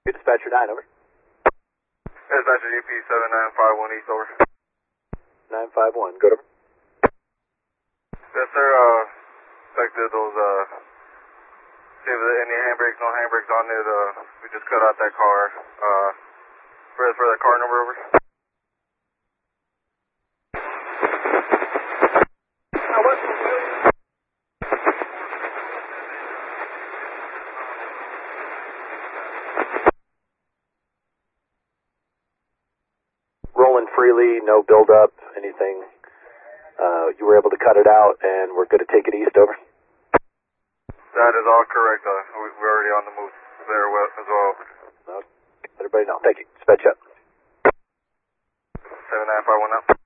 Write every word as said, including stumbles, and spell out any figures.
Dispatcher nine, over. Dispatcher U P seven nine five one East, over. nine five one, good, over. Yes, sir, uh, inspected those, uh, see if there any handbrakes, no handbrakes on it, uh, we just cut out that car, uh, for, for that car number, over. Rolling freely, no build-up, anything. Uh, you were able to cut it out, and we're good to take it east, over. That is all correct. Uh, we, we're already on the move there as well. Okay. Everybody know. Thank you. Dispatch up. seven nine five one now.